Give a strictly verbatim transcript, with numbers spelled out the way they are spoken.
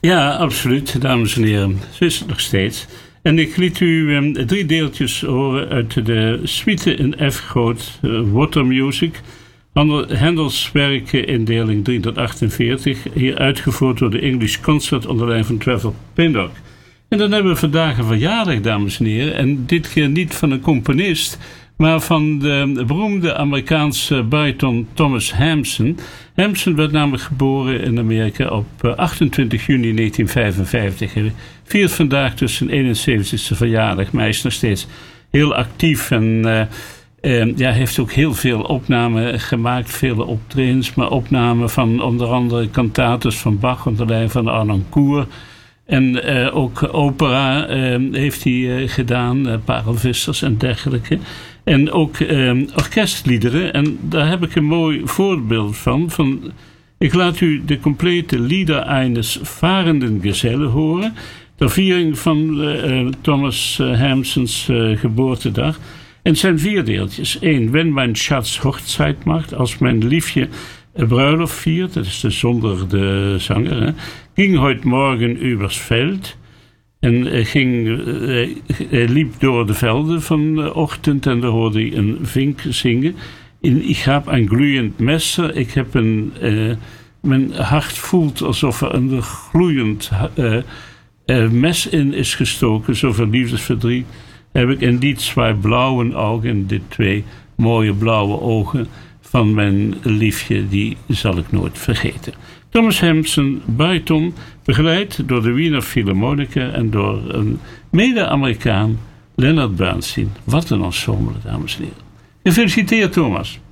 Ja, absoluut, dames en heren. Zo is het nog steeds. En ik liet u um, drie deeltjes horen uit de suite in F groot, uh, Water Music. Hendels werken in deling driehonderdachtenveertig, hier uitgevoerd door de English Concert onder leiding van Trevor Pinnock. En dan hebben we vandaag een verjaardag, dames en heren. En dit keer niet van een componist, maar van de beroemde Amerikaanse bariton Thomas Hampson. Hampson werd namelijk geboren in Amerika op achtentwintig juni negentien vijfenvijftig. Hij viert vandaag dus zijn eenenzeventigste verjaardag, maar hij is nog steeds heel actief en uh, uh, ja, heeft ook heel veel opnamen gemaakt, vele optredens, maar opnamen van onder andere cantates van Bach onder leiding van Arnon Cour. En uh, ook opera uh, heeft hij uh, gedaan, uh, parelvissers en dergelijke. En ook uh, orkestliederen. En daar heb ik een mooi voorbeeld van. van ik laat u de complete Lieder eines varenden Geselle horen. Ter viering van uh, Thomas uh, Hampsons uh, geboortedag. En het zijn vier deeltjes. Eén, Wenn mein Schatz Hochzeit macht, als mijn liefje bruiloft viert, dat is dus zonder de zanger, hè, ging heute Morgen übers Veld. En uh, ging, uh, uh, liep door de velden van de ochtend en daar hoorde hij een vink zingen. In, ik heb een gloeiend messer, ik heb een, uh, mijn hart voelt alsof er een gloeiend uh, uh, mes in is gestoken, zoveel liefdesverdriet heb ik. En die twee blauwe ogen, die twee mooie blauwe ogen van mijn liefje, die zal ik nooit vergeten. Thomas Hampson, bariton, begeleid door de Wiener Philharmoniker en door een mede-Amerikaan, Leonard Bernstein. Wat een ensemble, dames en heren. Gefeliciteerd, Thomas.